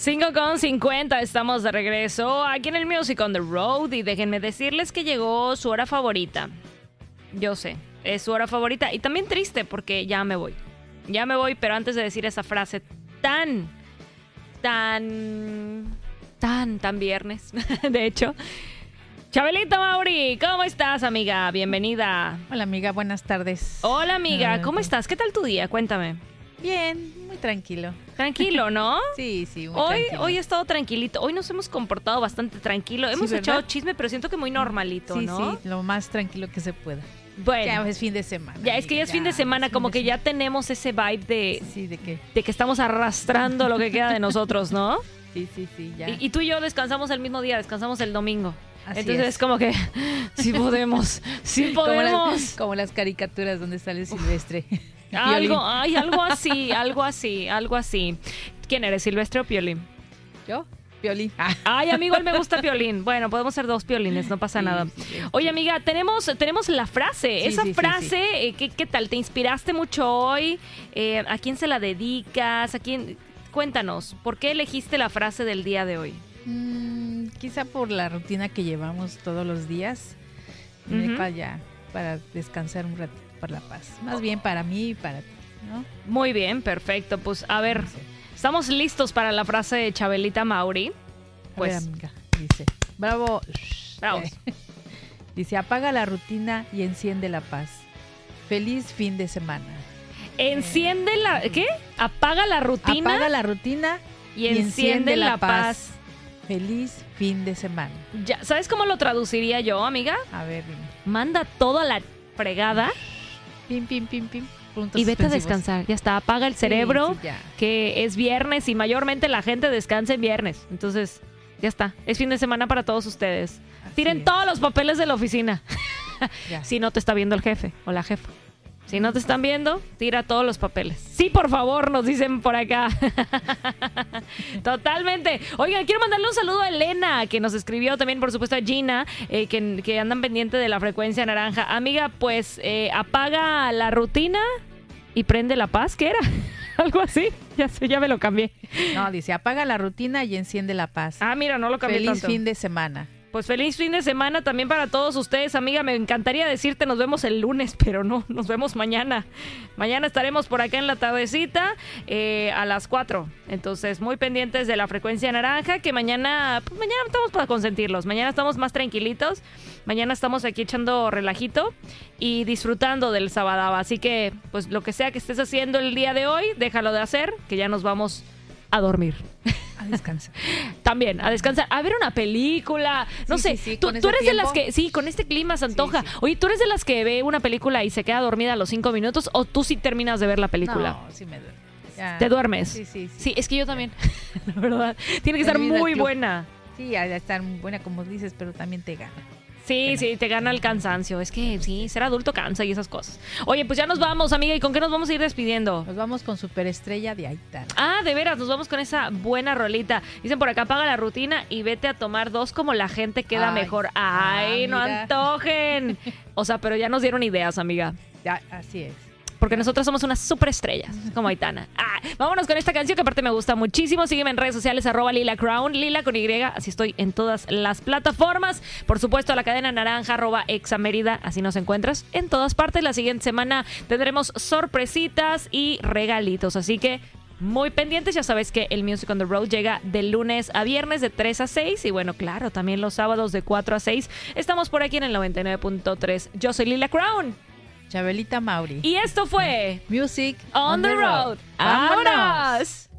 5:50, estamos de regreso aquí en el Music on the Road y déjenme decirles que llegó su hora favorita. Yo sé, es su hora favorita y también triste porque ya me voy. Ya me voy, pero antes de decir esa frase tan viernes, de hecho. Chabelita Mauri, ¿cómo estás, amiga? Bienvenida. Hola, amiga, buenas tardes. Hola, amiga, ¿cómo estás? ¿Qué tal tu día? Cuéntame. Bien, muy tranquilo. Tranquilo, ¿no? Sí, muy tranquilo. Hoy he estado tranquilito. Hoy nos hemos comportado bastante tranquilo. Hemos echado chisme, pero siento que muy normalito, ¿no? Sí, lo más tranquilo que se pueda. Bueno. Ya es fin de semana. Ya, es que ya es fin de semana, como que ya tenemos ese vibe de... Sí, ¿de qué? De que estamos arrastrando lo que queda de nosotros, ¿no? Sí, ya. Y tú y yo descansamos el mismo día, descansamos el domingo. Así Entonces es como que sí podemos. Como las caricaturas donde sale Silvestre. Algo así. ¿Quién eres, Silvestre o Piolín? ¿Yo? Piolín. Ay, amigo, él me gusta Piolín. Bueno, podemos ser dos Piolines, no pasa nada. Sí. Oye, amiga, tenemos la frase. Sí, Esa sí. frase, ¿qué tal? ¿Te inspiraste mucho hoy? ¿A quién se la dedicas? Cuéntanos, ¿por qué elegiste la frase del día de hoy? Quizá por la rutina que llevamos todos los días. Para descansar un ratito por la paz. Más bien para mí y para ti, ¿no? Muy bien, perfecto. Pues a ver, ¿estamos listos para la frase de Chabelita Mauri? Pues, a ver, amiga, dice, bravo. Bravos. Dice, apaga la rutina y enciende la paz. Feliz fin de semana. Enciende la... ¿Qué? Apaga la rutina. Apaga la rutina y enciende la paz. Feliz fin de semana. Ya, ¿sabes cómo lo traduciría yo, amiga? A ver, dime. Manda toda la fregada. Pim. Puntos y vete suspensivos. a descansar. Ya está, apaga el cerebro, Sí, que es viernes y mayormente la gente descansa en viernes. Entonces, ya está. Es fin de semana para todos ustedes. Tiren todos los papeles de la oficina. Si no te está viendo el jefe o la jefa. Si no te están viendo, tira todos los papeles. Sí, por favor, nos dicen por acá. Totalmente. Oigan, quiero mandarle un saludo a Elena, que nos escribió también, por supuesto, a Gina, que andan pendiente de la frecuencia naranja. Amiga, pues apaga la rutina y prende la paz, ¿qué era? Algo así. Ya me lo cambié. No, dice, apaga la rutina y enciende la paz. Ah, mira, no lo cambié Feliz tanto. fin de semana. Pues feliz fin de semana también para todos ustedes, amiga. Me encantaría decirte nos vemos el lunes, pero no, nos vemos mañana. Mañana estaremos por acá en la tardecita a las 4. Entonces, muy pendientes de la frecuencia naranja, que mañana estamos para consentirlos. Mañana estamos más tranquilitos. Mañana estamos aquí echando relajito y disfrutando del sábado. Así que, pues lo que sea que estés haciendo el día de hoy, déjalo de hacer, que ya nos vamos a dormir. A descansar. También, a descansar, a ver una película, no sé, Sí, tú ¿con eres ese de las tiempo? que, sí, con este clima se antoja. Sí. Oye, ¿tú eres de las que ve una película y se queda dormida a los 5 minutos o tú sí terminas de ver la película? No, sí me duermo. Ya. ¿Te duermes? Sí. Sí, es que yo también, la verdad. Tiene que estar Olvida muy el club. buena. Sí, a estar buena como dices, pero también te gana. Sí, te gana el cansancio. Es que sí, ser adulto cansa y esas cosas. Oye, pues ya nos vamos, amiga. ¿Y con qué nos vamos a ir despidiendo? Nos vamos con Superestrella de Aitana. Ah, de veras, nos vamos con esa buena rolita. Dicen por acá, apaga la rutina y vete a tomar 2 como la gente queda mejor. ¡Ay, no mira. antojen! O sea, pero ya nos dieron ideas, amiga. Ya, así es. Porque nosotros somos unas superestrellas, como Aitana. Vámonos con esta canción que aparte me gusta muchísimo. Sígueme en redes sociales, @Lila Crown, Lila con Y. Así estoy en todas las plataformas. Por supuesto, a la cadena naranja, @Examérida. Así nos encuentras en todas partes. La siguiente semana tendremos sorpresitas y regalitos. Así que muy pendientes. Ya sabes que el Music on the Road llega de lunes a viernes de 3 a 6. Y bueno, claro, también los sábados de 4 a 6. Estamos por aquí en el 99.3. Yo soy Lila Crown. Chabelita Mauri. Y esto fue Music On the Road. ¡Vámonos!